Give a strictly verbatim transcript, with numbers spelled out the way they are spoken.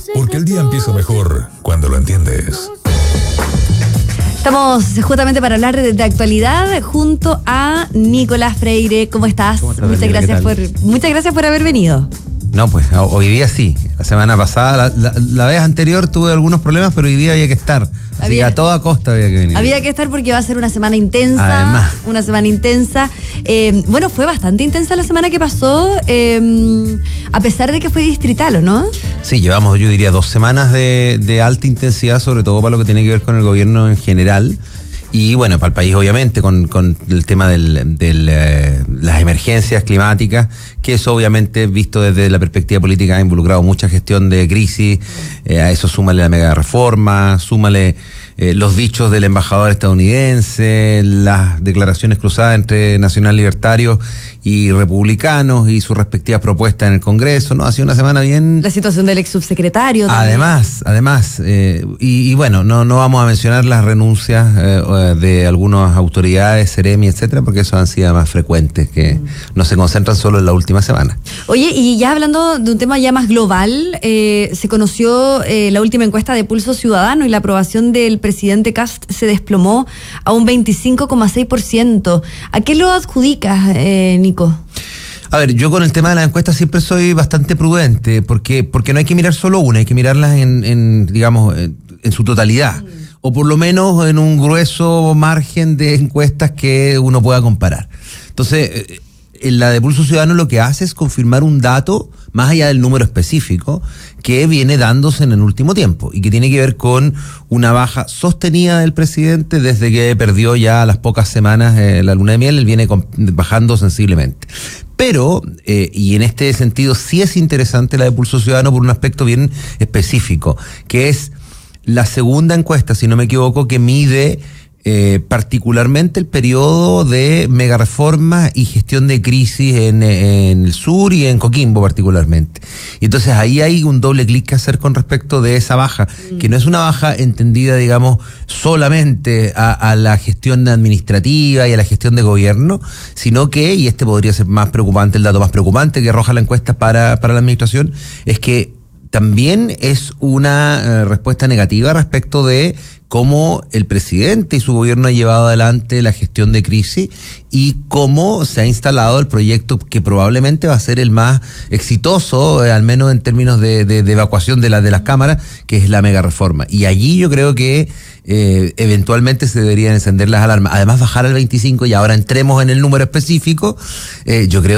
Porque el día empieza mejor cuando lo entiendes. Estamos justamente para hablar de, de actualidad junto a Nicolás Freire. ¿Cómo estás? ¿Cómo estás, muchas Daniela? gracias por muchas gracias por haber venido. No, pues hoy día sí. La semana pasada, la, la, la vez anterior tuve algunos problemas, pero hoy día había que estar. Así Había- que a toda costa había que venir. Había que estar porque va a ser una semana intensa. Además. Una semana intensa. Eh, bueno, fue bastante intensa la semana que pasó, eh, a pesar de que fue distrital, ¿o no? Sí, llevamos, yo diría, dos semanas de, de alta intensidad, sobre todo para lo que tiene que ver con el gobierno en general. Y bueno, para el país obviamente con, con el tema de del, eh, las emergencias climáticas, que eso obviamente visto desde la perspectiva política ha involucrado mucha gestión de crisis, eh, a eso súmale la mega reforma, súmale eh, los dichos del embajador estadounidense, las declaraciones cruzadas entre nacional libertarios y republicanos y sus respectivas propuestas en el Congreso, ¿no? Ha sido una semana bien... La situación del ex subsecretario. también. Además, además, eh, y, y bueno, no, no vamos a mencionar las renuncias eh, de algunas autoridades, Seremi, etcétera, porque eso han sido más frecuentes, que mm. no se concentran solo en la última semana. Oye, y ya hablando de un tema ya más global, eh, se conoció eh, la última encuesta de Pulso Ciudadano y la aprobación del presidente Kast se desplomó a un veinticinco coma seis por ciento. ¿A qué lo adjudicas, eh, Nico? A ver, yo con el tema de las encuestas siempre soy bastante prudente, porque porque no hay que mirar solo una, hay que mirarlas en, en digamos, en, en su totalidad, mm. o por lo menos en un grueso margen de encuestas que uno pueda comparar. Entonces, en la de Pulso Ciudadano lo que hace es confirmar un dato, más allá del número específico, que viene dándose en el último tiempo y que tiene que ver con una baja sostenida del presidente desde que perdió ya a las pocas semanas eh, la luna de miel. Él viene con, bajando sensiblemente. Pero, eh, y en este sentido sí es interesante la de Pulso Ciudadano por un aspecto bien específico, que es la segunda encuesta, si no me equivoco, que mide Eh, particularmente el periodo de megareformas y gestión de crisis en, en el sur y en Coquimbo particularmente. Y entonces ahí hay un doble clic que hacer con respecto de esa baja, mm. que no es una baja entendida, digamos, solamente a, a la gestión administrativa y a la gestión de gobierno, sino que, y este podría ser más preocupante, el dato más preocupante que arroja la encuesta para, para la administración, es que también es una eh, respuesta negativa respecto de cómo el presidente y su gobierno han llevado adelante la gestión de crisis y cómo se ha instalado el proyecto que probablemente va a ser el más exitoso, eh, al menos en términos de, de, de evacuación de, la, de las cámaras, que es la mega reforma. Y allí yo creo que eh, eventualmente se deberían encender las alarmas. Además, bajar al veinticinco y ahora entremos en el número específico, eh, yo creo